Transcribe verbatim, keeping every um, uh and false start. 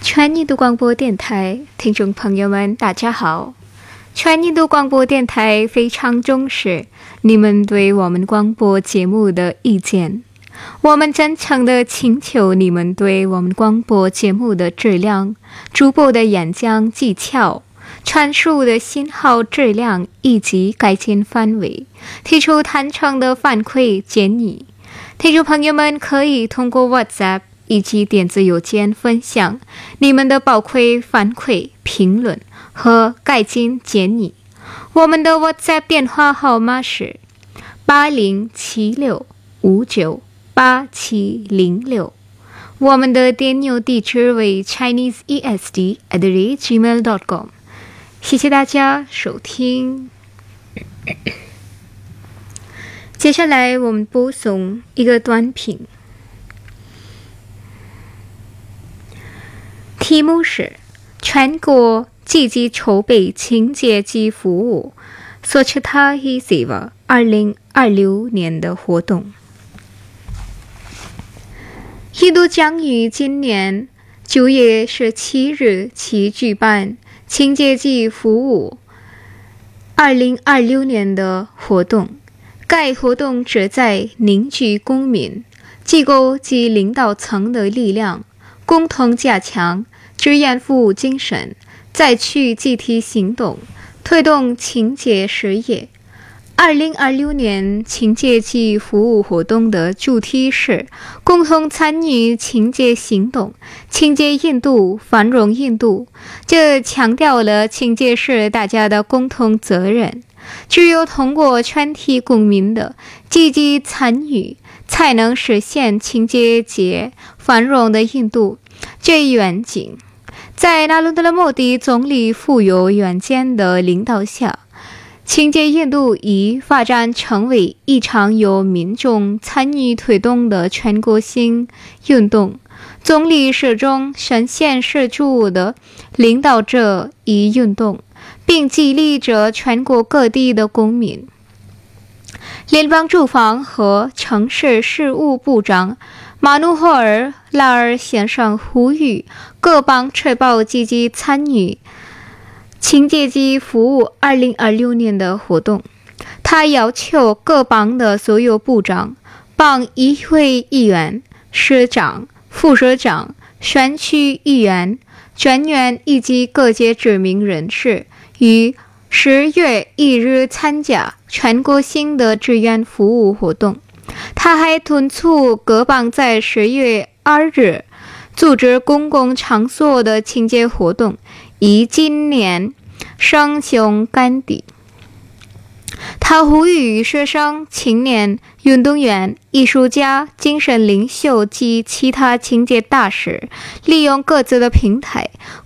全印度广播电台听众朋友们大家好，全印度广播电台非常重视你们对我们广播节目的意见，我们真诚地请求你们对我们广播节目的质量、主播的演讲技巧、传输的信号质量以及改进范围提出坦诚的反馈建议。听众朋友们可以通过 WhatsApp 以及电子邮件分享你们的宝贵反馈、评论和改进建议。我们的 WhatsApp 电话号码是八零七六五九八七零六，我们的电邮地址为 chineseesd at the rate gmail dot com。 谢谢大家收听。接下来我们播送一个短评，题目是全国积极筹备清洁剂服务 Swachhata Hi Seva 二零二六年的活动。印度将于今年九月十七日起举办清洁剂服务二零二六年的活动。该活动旨在凝聚公民、机构及领导层的力量，共同加强志愿服务精神，采取集体行动，推动清洁事业。二零二六年清洁剂服务活动的主题是共同参与清洁行动，清洁印度，繁荣印度。这强调了清洁是大家的共同责任，只有通过全体公民的积极参与，才能实现清洁节繁荣的印度这一愿景。在纳伦德拉莫迪总理富有远见的领导下，清洁印度已发展成为一场由民众参与推动的全国性运动。总理始终身先士卒地领导着一运动，并激励着全国各地的公民。联邦住房和城市事务部长马努霍尔·拉尔先生呼吁各邦确保积极参与清洁剂服务二零二六年的活动。他要求各邦的所有部长、邦议会议员、市长、副市长、选区议员、专员以及各界知名人士于十月一日参加全国性的志愿服务活动。他还敦促各邦在十月二日组织公共场所的清洁活动，以今年声雄甘地。他呼吁学生、青年、运动员、艺术家、精神领袖及其他清洁大使利用各自的平台，